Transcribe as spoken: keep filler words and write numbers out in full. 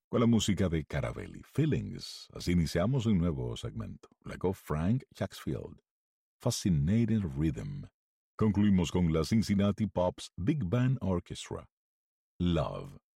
con la música de Caravelli, Feelings. Así iniciamos un nuevo segmento. Luego Frank Jacksfield, Fascinating Rhythm. Concluimos con la Cincinnati Pops Big Band Orchestra, Love.